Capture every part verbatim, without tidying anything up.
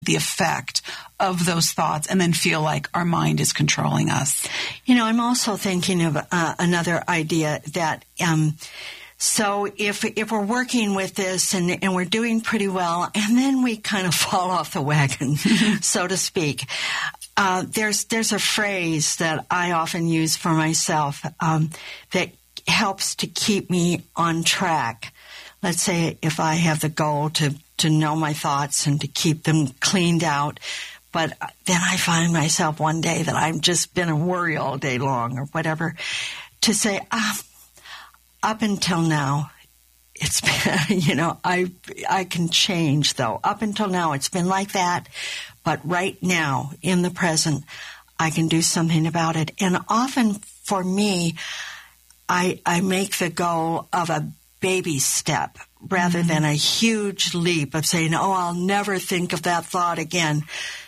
the effect of those thoughts and then feel like our mind is controlling us. You know, I'm also thinking of uh, another idea that, um, so if if we're working with this and, and we're doing pretty well, and then we kind of fall off the wagon, so to speak, uh, there's there's a phrase that I often use for myself um, that helps to keep me on track. Let's say if I have the goal to, to know my thoughts and to keep them cleaned out, but then I find myself one day that I've just been a worry all day long or whatever, to say, ah, up until now, it's been, you know, I I can change though. Up until now, it's been like that, but right now, in the present, I can do something about it. And often for me, I I make the goal of a baby step rather mm-hmm. than a huge leap of saying, oh, I'll never think of that thought again.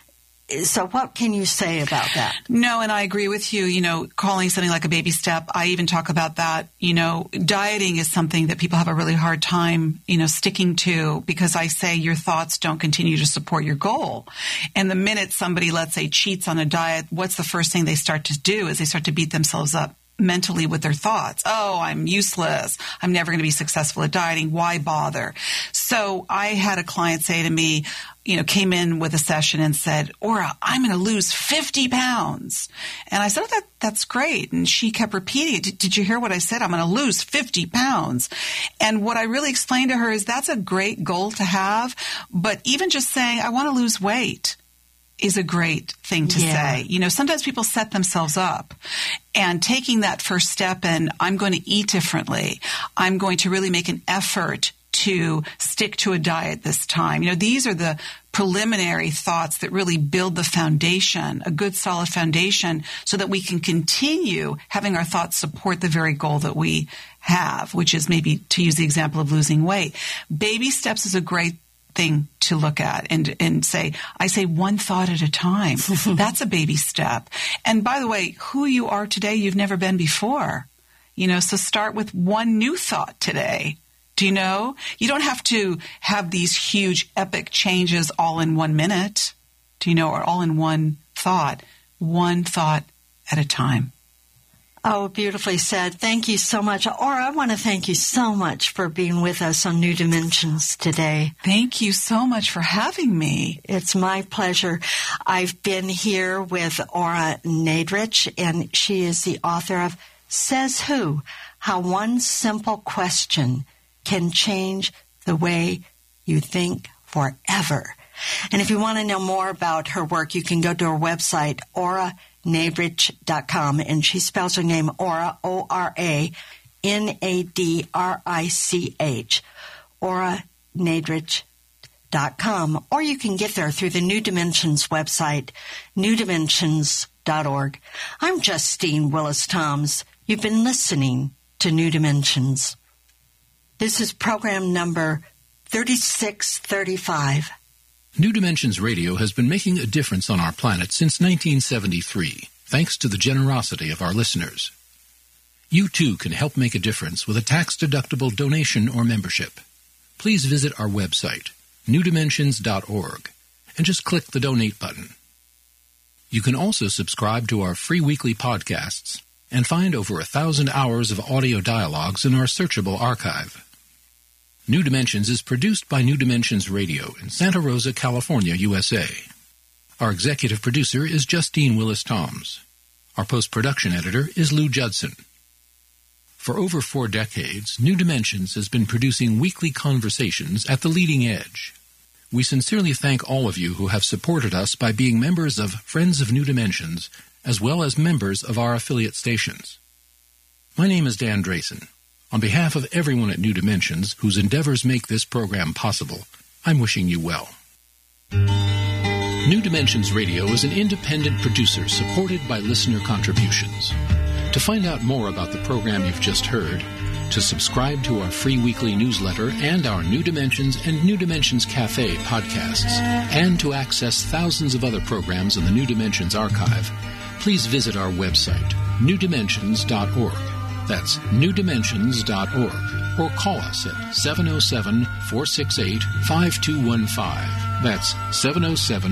So what can you say about that? No, and I agree with you, you know, calling something like a baby step. I even talk about that, you know, dieting is something that people have a really hard time, you know, sticking to, because I say your thoughts don't continue to support your goal. And the minute somebody, let's say, cheats on a diet, what's the first thing they start to do is they start to beat themselves up mentally with their thoughts. Oh, I'm useless. I'm never going to be successful at dieting. Why bother? So I had a client say to me, you know, came in with a session and said, Ora, I'm going to lose fifty pounds. And I said, oh, that, that's great. And she kept repeating it. Did, did you hear what I said? I'm going to lose fifty pounds. And what I really explained to her is that's a great goal to have. But even just saying, I want to lose weight is a great thing to yeah. say. You know, sometimes people set themselves up, and taking that first step and I'm going to eat differently. I'm going to really make an effort to stick to a diet this time. You know, these are the preliminary thoughts that really build the foundation, a good solid foundation, so that we can continue having our thoughts support the very goal that we have, which is maybe, to use the example of losing weight. Baby steps is a great thing to look at and and say, I say one thought at a time. That's a baby step. And by the way, who you are today, you've never been before. You know, so start with one new thought today. Do you know? You don't have to have these huge epic changes all in one minute. Do you know? Or all in one thought. One thought at a time. Oh, beautifully said. Thank you so much. Ora, I want to thank you so much for being with us on New Dimensions today. Thank you so much for having me. It's my pleasure. I've been here with Ora Nadrich, and she is the author of Says Who? How One Simple Question Can Change the Way You Think Forever. And if you want to know more about her work, you can go to her website, ora nadrich dot com, and she spells her name Ora, O R A N A D R I C H, ora nadrich dot com. Or you can get there through the New Dimensions website, new dimensions dot org. I'm Justine Willis-Toms. You've been listening to New Dimensions. This is program number thirty-six thirty-five. New Dimensions Radio has been making a difference on our planet since nineteen seventy-three, thanks to the generosity of our listeners. You too can help make a difference with a tax-deductible donation or membership. Please visit our website, new dimensions dot org, and just click the donate button. You can also subscribe to our free weekly podcasts and find over a thousand hours of audio dialogues in our searchable archive. New Dimensions is produced by New Dimensions Radio in Santa Rosa, California, U S A. Our executive producer is Justine Willis-Toms. Our post-production editor is Lou Judson. For over four decades, New Dimensions has been producing weekly conversations at the leading edge. We sincerely thank all of you who have supported us by being members of Friends of New Dimensions, as well as members of our affiliate stations. My name is Dan Drayson. On behalf of everyone at New Dimensions whose endeavors make this program possible, I'm wishing you well. New Dimensions Radio is an independent producer supported by listener contributions. To find out more about the program you've just heard, to subscribe to our free weekly newsletter and our New Dimensions and New Dimensions Cafe podcasts, and to access thousands of other programs in the New Dimensions archive, please visit our website, new dimensions dot org. That's new dimensions dot org, or call us at seven oh seven, four six eight, five two one five. That's seven oh seven